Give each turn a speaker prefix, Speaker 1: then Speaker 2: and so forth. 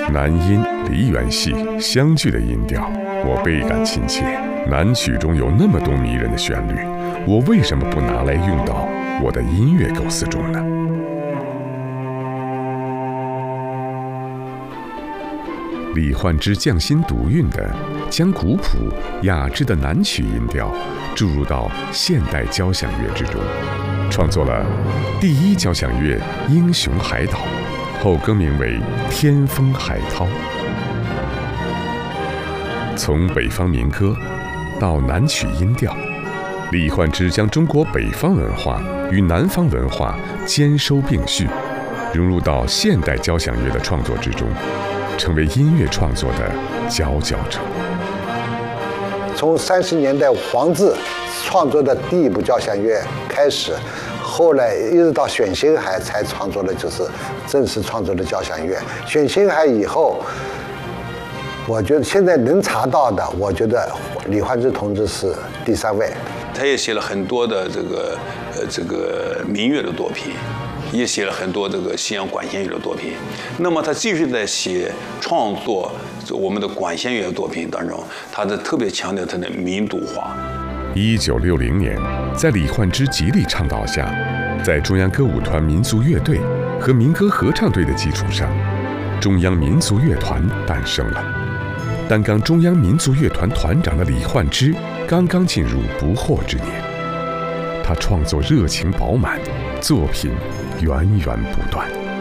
Speaker 1: 男音梨园戏相聚的音调，我倍感亲切。南曲中有那么多迷人的旋律，我为什么不拿来用到我的音乐构思中呢？李焕之匠心独运地将古朴雅致的南曲音调注入到现代交响乐之中，创作了第一交响乐《英雄海岛》，后更名为《天风海涛》。从北方民歌到南曲音调，李焕之将中国北方文化与南方文化兼收并蓄，融入到现代交响乐的创作之中，成为音乐创作的佼佼者。
Speaker 2: 从30年代黄自创作的第一部交响乐开始，后来一直到选星海才创作的就是正式创作的交响乐。选星海以后，我觉得现在能查到的，我觉得李焕之同志是第3位。
Speaker 3: 他也写了很多的这个民乐的作品，也写了很多这个西洋管弦乐的作品。那么他继续在创作我们的管弦乐作品当中，他特别强调他的民族化。
Speaker 1: 1960年，在李焕之极力倡导下，在中央歌舞团民族乐队和民歌合唱队的基础上，中央民族乐团诞生了。担纲中央民族乐团团长的李焕之刚刚进入不惑之年，他创作热情饱满，作品源源不断。